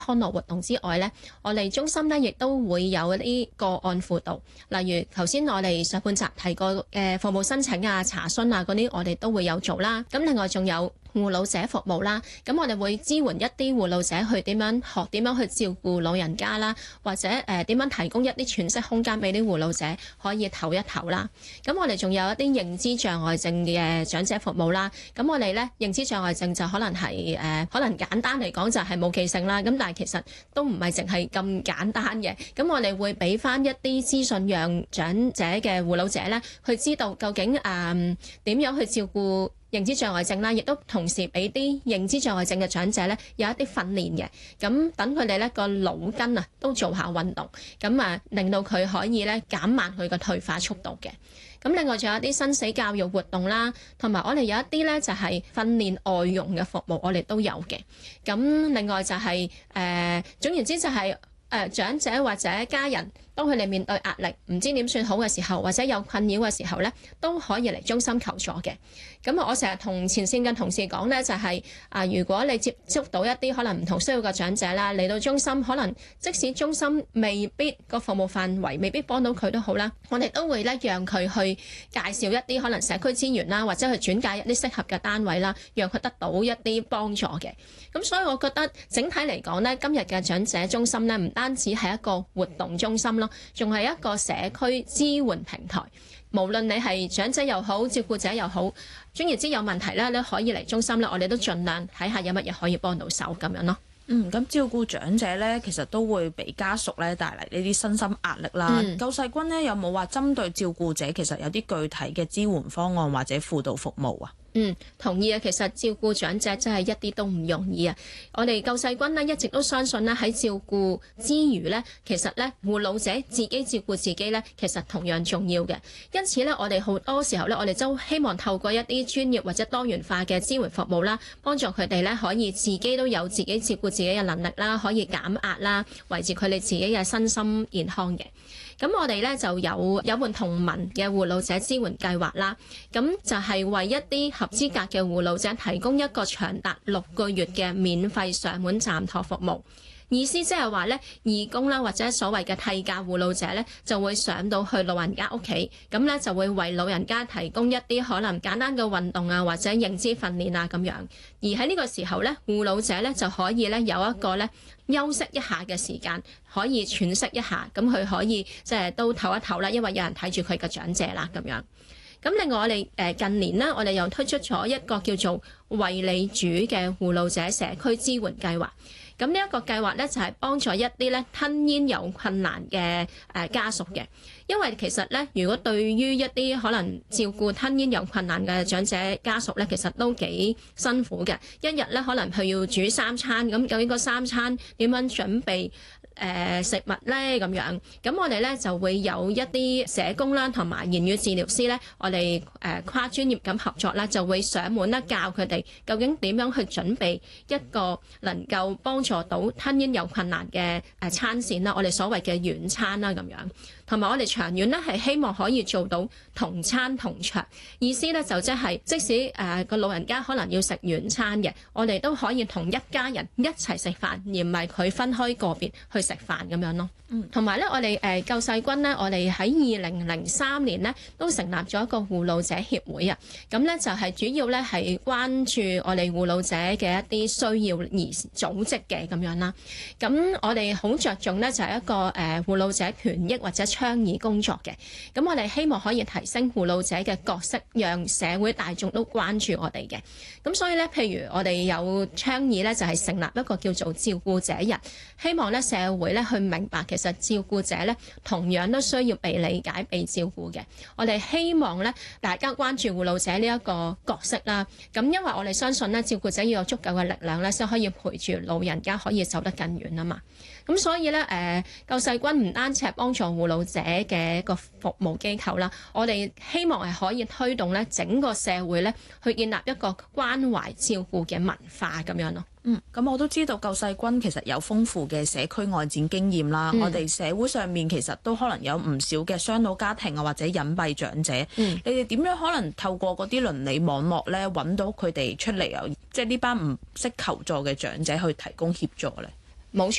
康樂活動之外咧，我哋中心咧亦都會有一啲個案輔導，例如頭先我哋上半集提過嘅服務申請啊、查詢啊嗰啲，我哋都會有做啦。咁另外仲有護老者服務啦，咁我哋會支援一啲護老者去點樣去照顧老人家啦，或者點樣提供一啲喘息空間俾啲護老者可以唞一唞啦。咁我哋仲有一啲認知障礙症嘅長者服務啦。咁我哋咧認知障礙症就可能係可能簡單嚟講就係冇記性啦。咁但係其實都唔係淨係咁簡單嘅。咁我哋會俾翻一啲資訊，讓長者嘅護老者咧去知道究竟點樣去照顧認知障礙症啦，亦都同時俾啲認知障礙症嘅長者咧有一啲訓練嘅，咁等佢哋咧個腦筋啊都做下運動，咁令到佢可以咧減慢佢個退化速度嘅。咁另外仲有一啲生死教育活動啦，同埋我哋有一啲咧就係訓練外傭嘅服務，我哋都有嘅。咁另外就係總言之就係長者或者家人，當佢哋面對壓力唔知點算好嘅時候，或者有困擾嘅時候咧，都可以嚟中心求助嘅。咁我成日同前線嘅同事講咧，就係如果你接觸到一啲可能唔同需要嘅長者啦，嚟到中心，可能即使中心未必個服務範圍未必幫到佢都好啦，我哋都會咧讓佢去介紹一啲可能社區資源啦，或者去轉介一啲適合嘅單位啦，讓佢得到一啲幫助嘅。咁所以我覺得整體嚟講咧，今日嘅長者中心咧，唔單止係一個活動中心咯，仲係一個社區支援平台。無論你係長者又好，照顧者又好，總言之有問題咧，你可以嚟中心咧，我哋都盡量睇下有乜嘢可以幫到手咁樣咯。 咁照顧長者咧，其實都會俾家屬咧帶嚟呢啲身心壓力啦。救世軍咧有冇話針對照顧者，其實有啲具體嘅支援方案或者輔導服務啊？ 同意啊！其實照顧長者真係一啲都唔容易啊！我哋救世軍呢一直都相信呢，喺照顧之餘呢，其實呢護老者自己照顧自己呢，其實同樣重要嘅。因此呢，我哋好多時候呢，我哋都希望透過一啲專業或者多元化嘅支援服務啦，幫助佢哋呢可以自己都有自己照顧自己嘅能力啦，可以減壓啦，維持佢哋自己嘅身心健康嘅。咁我哋咧就有伴同文嘅護老者支援計劃啦，咁就係為一啲合資格嘅護老者提供一個長達6個月嘅免費上門暫託服務。意思即係話咧，義工啦或者所謂嘅替假護老者咧，就會上到去老人家屋企，咁咧就會為老人家提供一啲可能簡單嘅運動啊，或者認知訓練啊咁樣。而喺呢個時候咧，護老者咧就可以咧有一個咧休息一下嘅時間，可以喘息一下，咁佢可以即係都唞一唞啦，因為有人睇住佢嘅長者啦咁樣。咁另外我哋近年呢，我哋又推出咗一個叫做為你主嘅護老者社區支援計劃。咁呢一個計劃咧就係幫助一啲咧吞嚥有困難嘅家屬嘅，因為其實咧如果對於一啲可能照顧吞嚥有困難嘅長者家屬咧，其實都幾辛苦嘅。一日咧可能佢要煮3餐，咁究竟嗰3餐點樣準備食物咧咁樣？咁我哋咧就會有一啲社工啦，同埋言語治療師咧，我哋跨專業咁合作啦，就會上門啦教佢哋究竟點樣去準備一個能夠幫助到吞嚥有困難嘅餐膳啦，我哋所謂嘅軟餐啦咁樣。同埋我哋長遠咧係希望可以做到同餐同桌，意思咧就即係即使個老人家可能要食軟餐嘅，我哋都可以同一家人一齊食飯，而唔係佢分開個別去食飯咁樣咯。同埋咧，我哋救世軍咧，我哋喺2003年咧都成立咗一個護老者協會啊。咁咧就係主要咧係關注我哋護老者嘅一啲需要而組織嘅咁樣啦。咁我哋好着重咧就係一個護老者權益或者倡議工作嘅。咁我哋希望可以提升護老者嘅角色，讓社會大眾都關注我哋嘅。咁所以咧，譬如我哋有倡議咧，就係成立一個叫做照顧者日，希望咧社會咧去明白其實照顧者咧同樣都需要被理解、被照顧嘅。我哋希望咧大家關注護老者呢一個角色啦。咁因為我哋相信咧，照顧者要有足夠嘅力量咧，先可以陪住老人家可以走得更遠啊嘛。咁所以咧，救世軍唔單止係幫助護老者嘅一個服務機構啦，我哋希望係可以推動咧整個社會咧去建立一個關懷照顧嘅文化咁樣咯。 咁我都知道救世軍其實有豐富嘅社區外展經驗啦。我哋社會上面其實都可能有唔少嘅雙老家庭啊，或者隱蔽長者。你哋點樣可能透過嗰啲鄰里網絡咧，揾到佢哋出嚟啊？即係呢班唔識求助嘅長者去提供協助咧？ 冇錯。